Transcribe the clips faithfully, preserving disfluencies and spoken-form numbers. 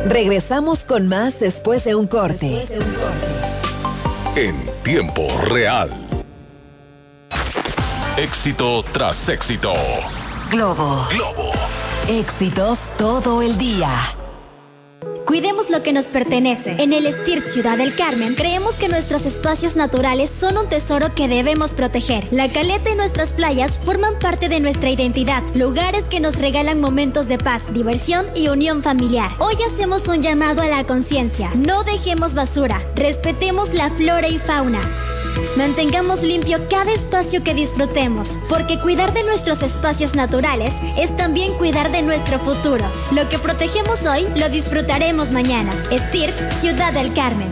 Regresamos con más después de un corte. Después de un corte. En tiempo real. Éxito tras éxito. Globo. Globo. Éxitos todo el día. Cuidemos lo que nos pertenece. En el STIRT Ciudad del Carmen, creemos que nuestros espacios naturales son un tesoro que debemos proteger. La caleta y nuestras playas forman parte de nuestra identidad, lugares que nos regalan momentos de paz, diversión y unión familiar. Hoy hacemos un llamado a la conciencia. No dejemos basura, respetemos la flora y fauna. Mantengamos limpio cada espacio que disfrutemos, porque cuidar de nuestros espacios naturales es también cuidar de nuestro futuro. Lo que protegemos hoy, lo disfrutaremos mañana. STIRT, Ciudad del Carmen.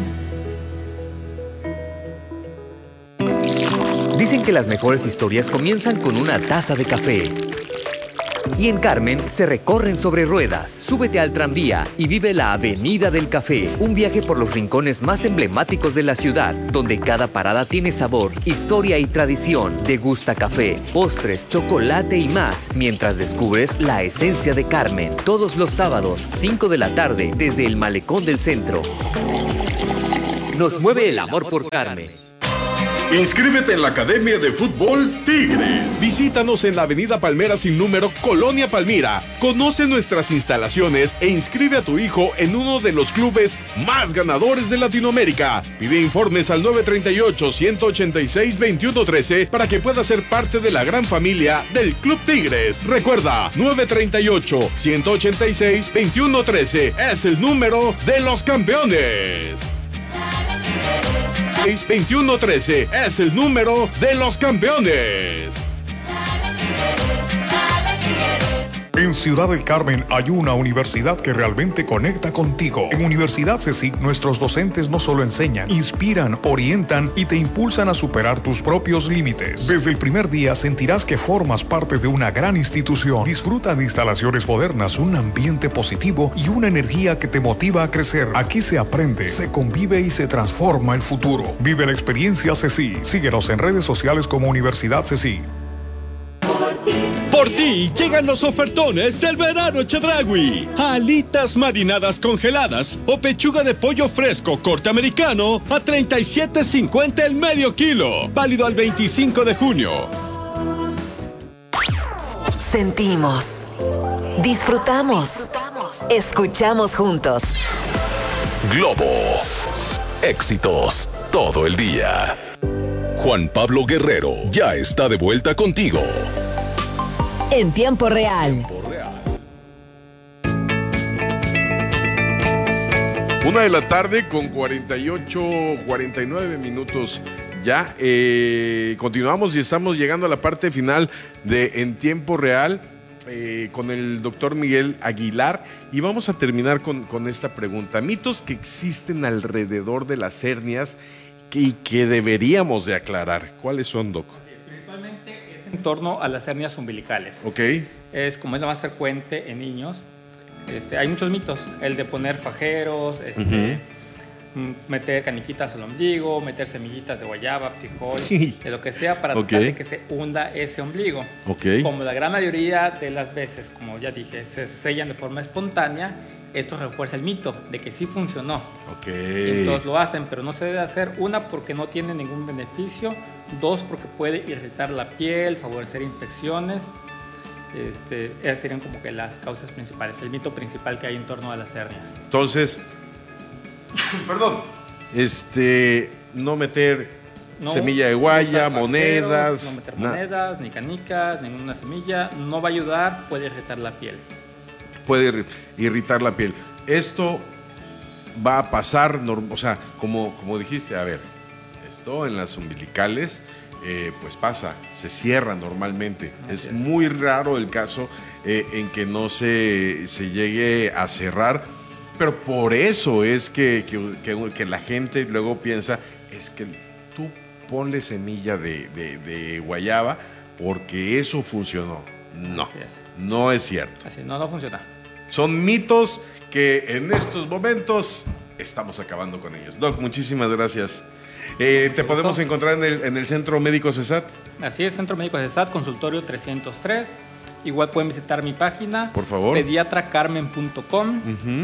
Dicen que las mejores historias comienzan con una taza de café. Y en Carmen se recorren sobre ruedas. Súbete al tranvía y vive la Avenida del Café, un viaje por los rincones más emblemáticos de la ciudad, donde cada parada tiene sabor, historia y tradición. Degusta café, postres, chocolate y más, mientras descubres la esencia de Carmen. Todos los sábados, cinco de la tarde, desde el Malecón del Centro. Nos mueve el amor por Carmen. Inscríbete en la Academia de Fútbol Tigres. Visítanos en la Avenida Palmera sin número, Colonia Palmira. Conoce nuestras instalaciones e inscribe a tu hijo en uno de los clubes más ganadores de Latinoamérica. Pide informes al nueve tres ocho, uno ocho seis, dos uno uno tres para que puedas ser parte de la gran familia del Club Tigres. Recuerda, nueve tres ocho, uno ocho seis, dos uno uno tres es el número de los campeones. veintiuno trece es el número de los campeones. En Ciudad del Carmen hay una universidad que realmente conecta contigo. En Universidad CECIC, nuestros docentes no solo enseñan, inspiran, orientan y te impulsan a superar tus propios límites. Desde el primer día sentirás que formas parte de una gran institución. Disfruta de instalaciones modernas, un ambiente positivo y una energía que te motiva a crecer. Aquí se aprende, se convive y se transforma el futuro. Vive la experiencia CECIC. Síguenos en redes sociales como Universidad CECIC. Por ti llegan los ofertones del verano Chedraui. Alitas marinadas congeladas o pechuga de pollo fresco corte americano a treinta y siete cincuenta el medio kilo. Válido al veinticinco de junio. Sentimos, disfrutamos, escuchamos juntos. Globo. Éxitos todo el día. Juan Pablo Guerrero ya está de vuelta contigo. En tiempo real. Una de la tarde con cuarenta y ocho, cuarenta y nueve minutos ya. Eh, continuamos y estamos llegando a la parte final de En Tiempo Real eh, con el doctor Miguel Aguilar. Y vamos a terminar con, con esta pregunta. Mitos que existen alrededor de las hernias y que, que deberíamos de aclarar. ¿Cuáles son, Doc? En torno a las hernias umbilicales. Ok. Es como es la más frecuente en niños. Este, hay muchos mitos. El de poner fajeros, este, uh-huh. meter caniquitas al ombligo, meter semillitas de guayaba, frijol, de lo que sea para okay. tratar de que se hunda ese ombligo. Okay. Como la gran mayoría de las veces, como ya dije, se sellan de forma espontánea, esto refuerza el mito de que sí funcionó. Okay. Entonces lo hacen, pero no se debe hacer. Una, porque no tiene ningún beneficio. Dos, porque puede irritar la piel, favorecer infecciones. Este, esas serían como que las causas principales, el mito principal que hay en torno a las hernias. Entonces, perdón, este, no meter no, semilla de guaya, no monedas. No meter monedas, ni canicas, ninguna semilla. No va a ayudar, puede irritar la piel. Puede irritar la piel. Esto va a pasar, o sea, como, como dijiste, a ver, esto en las umbilicales, eh, pues pasa, se cierra normalmente. Es muy raro el caso eh, en que no se, se llegue a cerrar, pero por eso es que, que, que, que la gente luego piensa, es que tú ponle semilla de, de, de guayaba porque eso funcionó. No, no es cierto. Así, no, no funciona. Son mitos que en estos momentos estamos acabando con ellos. Doc, muchísimas gracias. Eh, ¿Te podemos encontrar en el, en el Centro Médico CESAT? Así es, Centro Médico CESAT, consultorio trescientos tres. Igual pueden visitar mi página. Por favor. pediatra carmen punto com. Uh-huh.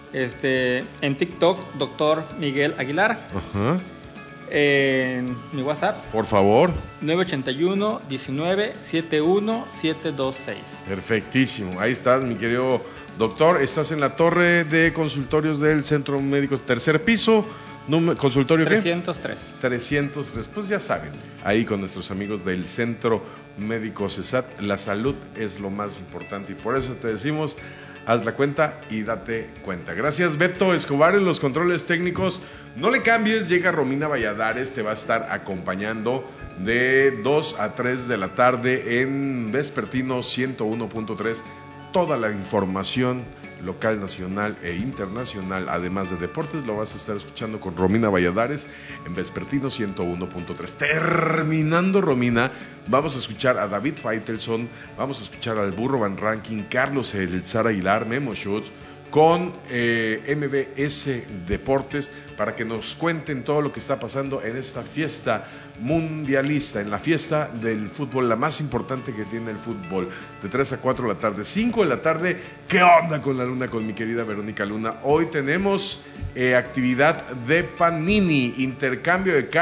Este, en TikTok, doctor Miguel Aguilar. Ajá. En mi WhatsApp. Por favor. nueve ochenta y uno, diecinueve, setenta y uno, setecientos veintiséis. Perfectísimo. Ahí estás, mi querido doctor. Estás en la torre de consultorios del Centro Médico, tercer piso. Número, ¿consultorio qué? trescientos tres. trescientos tres. Pues ya saben, ahí con nuestros amigos del Centro Médico CESAT, la salud es lo más importante y por eso te decimos, haz la cuenta y date cuenta. Gracias, Beto Escobar en los controles técnicos. No le cambies, llega Romina Valladares, te va a estar acompañando de dos a tres de la tarde en Vespertino ciento uno punto tres. Toda la información local, nacional e internacional, además de deportes, lo vas a estar escuchando con Romina Valladares en Vespertino ciento uno punto tres. Terminando, Romina, vamos a escuchar a David Faitelson, vamos a escuchar al Burro Van Ranking, Carlos El Zar Aguilar, Memo Schutz, con eh, M B S Deportes, para que nos cuenten todo lo que está pasando en esta fiesta mundialista, en la fiesta del fútbol, la más importante que tiene el fútbol, de tres a cuatro de la tarde, cinco de la tarde. ¿Qué onda con la luna, con mi querida Verónica Luna? Hoy tenemos eh, actividad de Panini, intercambio de